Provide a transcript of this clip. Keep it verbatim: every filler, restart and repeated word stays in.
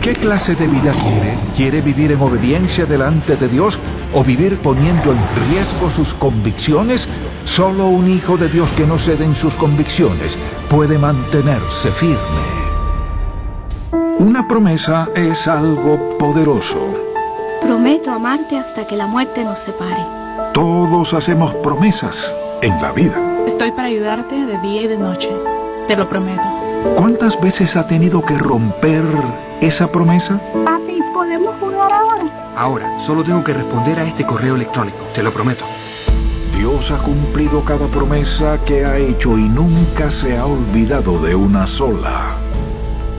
¿Qué clase de vida quiere? ¿Quiere vivir en obediencia delante de Dios o vivir poniendo en riesgo sus convicciones? Solo un hijo de Dios que no cede en sus convicciones puede mantenerse firme. Una promesa es algo poderoso. Prometo amarte hasta que la muerte nos separe. Todos hacemos promesas en la vida. Estoy para ayudarte de día y de noche. Te lo prometo. ¿Cuántas veces ha tenido que romper esa promesa? Papi, ¿podemos jugar ahora? Ahora, solo tengo que responder a este correo electrónico, te lo prometo. Dios ha cumplido cada promesa que ha hecho y nunca se ha olvidado de una sola.